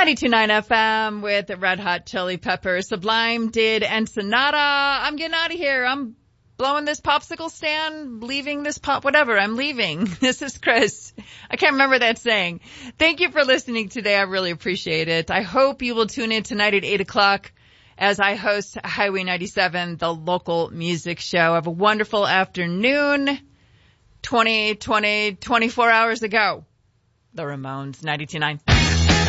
92.9 FM with the Red Hot Chili Peppers. Sublime did Ensenada. I'm getting out of here. I'm blowing this popsicle stand, leaving this whatever. I'm leaving. This is Chris. I can't remember that saying. Thank you for listening today. I really appreciate it. I hope you will tune in tonight at 8 o'clock as I host Highway 97, the local music show. Have a wonderful afternoon. 24 hours ago. The Ramones, 92.9.